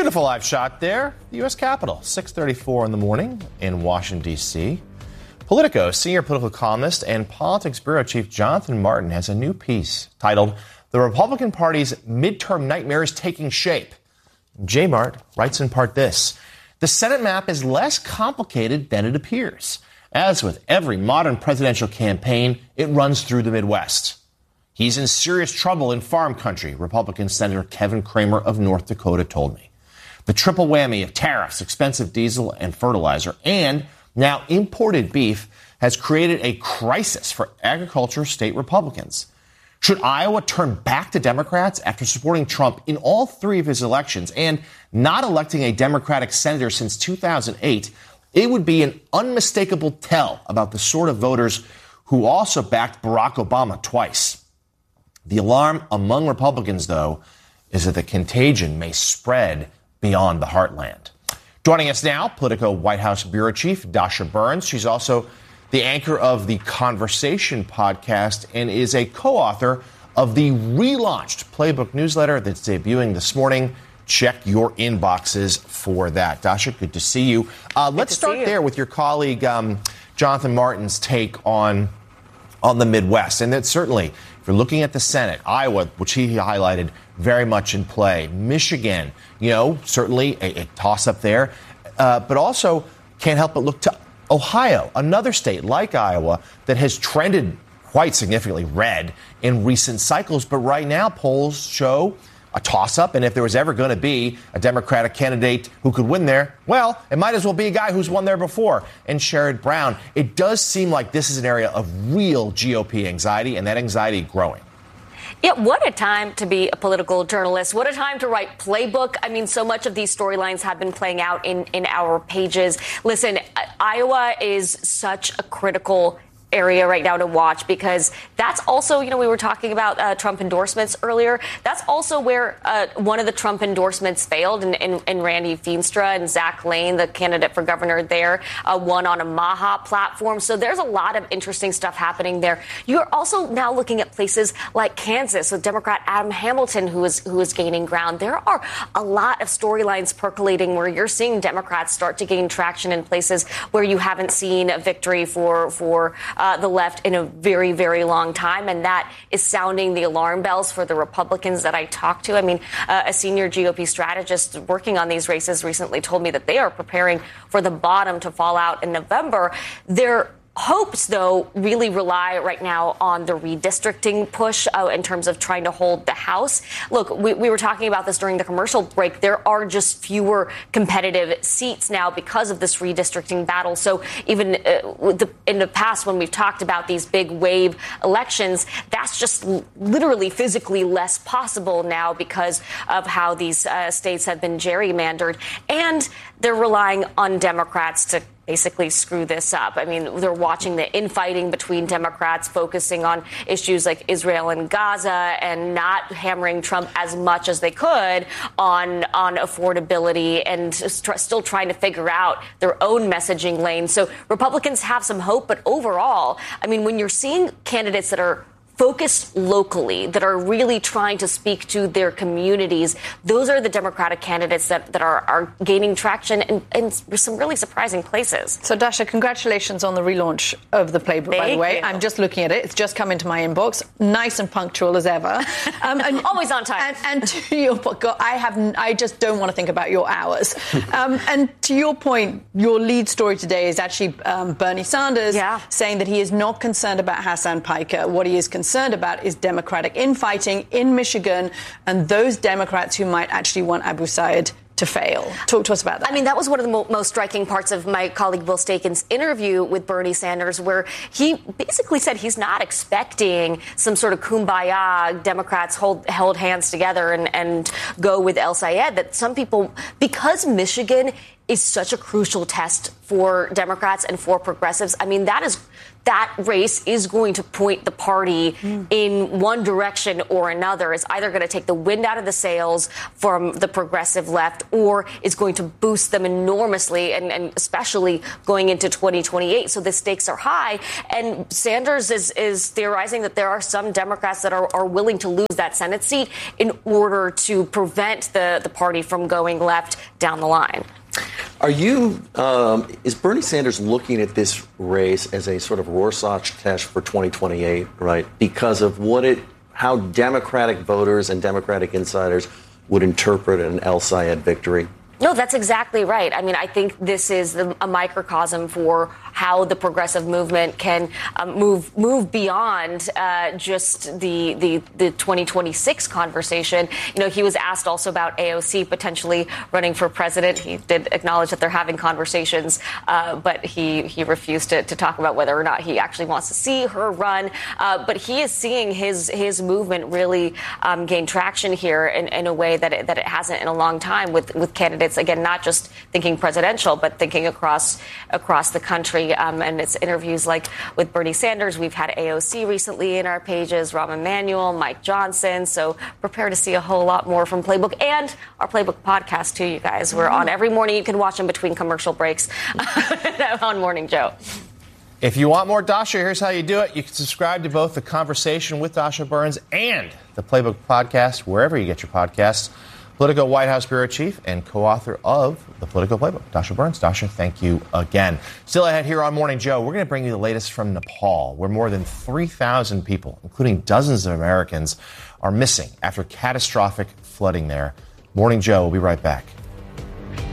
Beautiful live shot there. The U.S. Capitol, 6:34 in the morning in Washington, D.C. Politico senior political columnist and politics bureau chief Jonathan Martin has a new piece titled "The Republican Party's Midterm Nightmare is Taking Shape." J. Mart writes in part this: the Senate map is less complicated than it appears. As with every modern presidential campaign, it runs through the Midwest. He's in serious trouble in farm country, Republican Senator Kevin Cramer of North Dakota told me. The triple whammy of tariffs, expensive diesel and fertilizer, and now imported beef has created a crisis for agriculture state Republicans. Should Iowa turn back to Democrats after supporting Trump in all three of his elections and not electing a Democratic senator since 2008, it would be an unmistakable tell about the sort of voters who also backed Barack Obama twice. The alarm among Republicans, though, is that the contagion may spread beyond the heartland. Joining us now, Politico White House Bureau Chief Dasha Burns. She's also the anchor of the Conversation podcast and is a co-author of the relaunched Playbook newsletter that's debuting this morning. Check your inboxes for that. Dasha, good to see you. Let's start there with your colleague Jonathan Martin's take on the Midwest. And that certainly, if you're looking at the Senate, Iowa, which he highlighted, very much in play. Michigan, certainly a toss-up there. But also can't help but look to Ohio, another state like Iowa that has trended quite significantly red in recent cycles. But right now, polls show a toss-up. And if there was ever going to be a Democratic candidate who could win there, well, it might as well be a guy who's won there before. And Sherrod Brown, it does seem like this is an area of real GOP anxiety, and that anxiety growing. Yeah, what a time to be a political journalist. What a time to write Playbook. I mean, so much of these storylines have been playing out in our pages. Listen, Iowa is such a critical area right now to watch, because that's also, we were talking about Trump endorsements earlier. That's also where one of the Trump endorsements failed, and Randy Feenstra and Zach Lane, the candidate for governor there, won on a Maha platform. So there's a lot of interesting stuff happening there. You're also now looking at places like Kansas with Democrat Adam Hamilton, who is gaining ground. There are a lot of storylines percolating where you're seeing Democrats start to gain traction in places where you haven't seen a victory for the left in a very, very long time. And that is sounding the alarm bells for the Republicans that I talked to. I mean, a senior GOP strategist working on these races recently told me that they are preparing for the bottom to fall out in November. Their hopes, though, really rely right now on the redistricting push in terms of trying to hold the House. Look, we were talking about this during the commercial break. There are just fewer competitive seats now because of this redistricting battle. So even in the past, when we've talked about these big wave elections, that's just literally physically less possible now because of how these states have been gerrymandered. And they're relying on Democrats to basically screw this up. I mean, they're watching the infighting between Democrats, focusing on issues like Israel and Gaza, and not hammering Trump as much as they could on affordability, and still trying to figure out their own messaging lane. So Republicans have some hope, but overall, I mean, when you're seeing candidates that are focused locally, that are really trying to speak to their communities, those are the Democratic candidates that are gaining traction in some really surprising places. So, Dasha, congratulations on the relaunch of the Playbook, by the way. You. I'm just looking at it. It's just come into my inbox. Nice and punctual as ever. And always on time. And to your point, I just don't want to think about your hours. And to your point, your lead story today is actually Bernie Sanders saying that he is not concerned about Hassan Piker. What he is concerned about is Democratic infighting in Michigan and those Democrats who might actually want Abu Sayyid to fail. Talk to us about that. I mean, that was one of the most striking parts of my colleague Bill Staken's interview with Bernie Sanders, where he basically said he's not expecting some sort of kumbaya, Democrats held hands together and go with El Sayed, that some people, because Michigan is such a crucial test for Democrats and for progressives. I mean, that is that race is going to point the party in one direction or another. It's either going to take the wind out of the sails from the progressive left or is going to boost them enormously, and especially going into 2028. So the stakes are high. And Sanders is theorizing that there are some Democrats that are willing to lose that Senate seat in order to prevent the party from going left down the line. Is Bernie Sanders looking at this race as a sort of Rorschach test for 2028, right? Because of how Democratic voters and Democratic insiders would interpret an El Sayed victory? No, that's exactly right. I mean, I think this is a microcosm for how the progressive movement can move beyond just the 2026 conversation. You know, he was asked also about AOC potentially running for president. He did acknowledge that they're having conversations, but he refused to talk about whether or not he actually wants to see her run. But he is seeing his movement really gain traction here in a way that it hasn't in a long time with candidates. Again, not just thinking presidential, but thinking across the country. And it's interviews like with Bernie Sanders. We've had AOC recently in our pages, Rahm Emanuel, Mike Johnson. So prepare to see a whole lot more from Playbook and our Playbook podcast, too, you guys. We're on every morning. You can watch them between commercial breaks on Morning Joe. If you want more Dasha, here's how you do it. You can subscribe to both The Conversation with Dasha Burns and the Playbook podcast, wherever you get your podcasts. Politico White House Bureau Chief and co-author of the Politico Playbook, Dasha Burns. Dasha, thank you again. Still ahead here on Morning Joe, we're going to bring you the latest from Nepal, where more than 3,000 people, including dozens of Americans, are missing after catastrophic flooding there. Morning Joe will be right back.